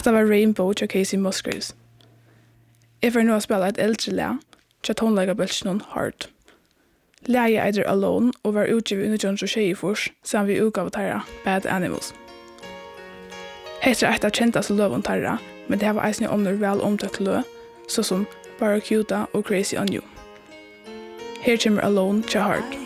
Hetta var Rainbow til Casey Musgraves. Jeg får nå spille et eldre lag, til tonleikabølsen Heart. Laget eider Alone og var utgivet i 1924 sammen vi utgav tarra Bad Animals. Hetta er et av kjentaste løven tarra, men det har eisne ånder vel omtøkt løv, såsom Barracuda og Crazy on You. Her kommer Alone til Heart.